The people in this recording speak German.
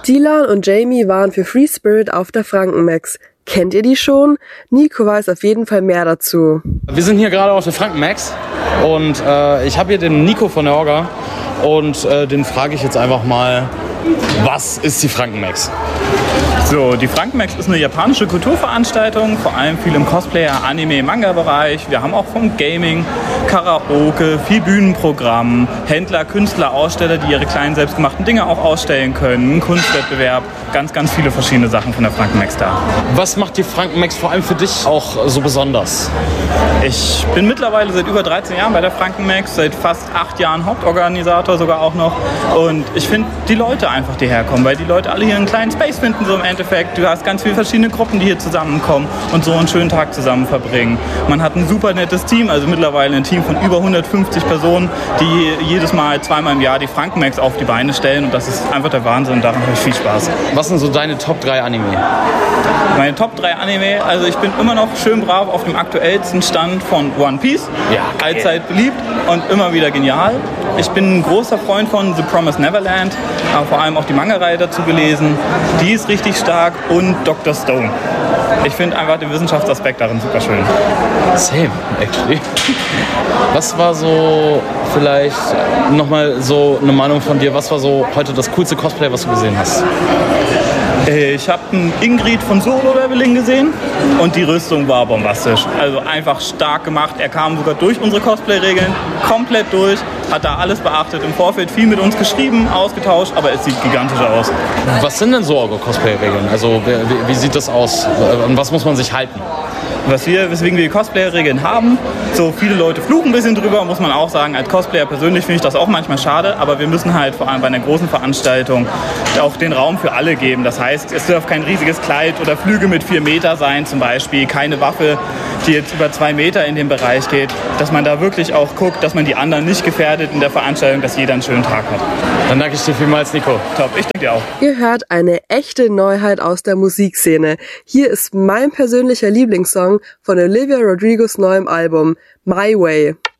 Dylan und Jamie waren für Free Spirit auf der Franken-Max. Kennt ihr die schon? Nico weiß auf jeden Fall mehr dazu. Wir sind hier gerade auf der Franken-Max und ich habe hier den Nico von der Orga und den frage ich jetzt einfach mal, was ist die Franken-Max? So, die Franken-Max ist eine japanische Kulturveranstaltung, vor allem viel im Cosplayer, Anime, Manga-Bereich. Wir haben auch vom Gaming, Karaoke, viel Bühnenprogramm, Händler, Künstler, Aussteller, die ihre kleinen selbstgemachten Dinge auch ausstellen können, einen Kunstwettbewerb, ganz viele verschiedene Sachen von der Franken-Max da. Was macht die Franken-Max vor allem für dich auch so besonders? Ich bin mittlerweile seit über 13 Jahren bei der Franken-Max, seit fast 8 Jahren Hauptorganisator sogar auch noch. Und ich finde die Leute einfach, die herkommen, weil die Leute alle hier einen kleinen Space finden, so im Endeffekt. Du hast ganz viele verschiedene Gruppen, die hier zusammenkommen und so einen schönen Tag zusammen verbringen. Man hat ein super nettes Team, also mittlerweile ein Team von über 150 Personen, die jedes Mal zweimal im Jahr die Franken-Max auf die Beine stellen. Und das ist einfach der Wahnsinn, daran habe ich viel Spaß. Was sind so deine Top 3 Anime? Meine Top 3 Anime, also ich bin immer noch schön brav auf dem aktuellsten Stand von One Piece. Ja, allzeit beliebt und immer wieder genial. Ich bin ein großer Freund von The Promised Neverland, aber vor allem auch die Manga-Reihe dazu gelesen. Die ist richtig stark und Dr. Stone. Ich finde einfach den Wissenschaftsaspekt darin super schön. Same, actually. Was war so vielleicht nochmal so eine Meinung von dir, was war so heute das coolste Cosplay, was du gesehen hast? Ich habe einen Ingrid von Solo Leveling gesehen und die Rüstung war bombastisch. Also einfach stark gemacht. Er kam sogar durch unsere Cosplay-Regeln komplett durch, hat da alles beachtet, im Vorfeld viel mit uns geschrieben, ausgetauscht, aber es sieht gigantisch aus. Was sind denn so eure Cosplay-Regeln? Also wie sieht das aus? An was muss man sich halten? Weswegen wir die Cosplayer-Regeln haben. So viele Leute fluchen ein bisschen drüber, muss man auch sagen. Als Cosplayer persönlich finde ich das auch manchmal schade, aber wir müssen halt vor allem bei einer großen Veranstaltung auch den Raum für alle geben. Das heißt, es darf kein riesiges Kleid oder Flügel mit 4 Meter sein zum Beispiel, keine Waffe, die jetzt über 2 Meter in den Bereich geht, dass man da wirklich auch guckt, dass man die anderen nicht gefährdet in der Veranstaltung, dass jeder einen schönen Tag hat. Dann danke ich dir vielmals, Nico. Top, ich danke dir auch. Ihr hört eine echte Neuheit aus der Musikszene. Hier ist mein persönlicher Lieblingssong von Olivia Rodrigos neuem Album My Way.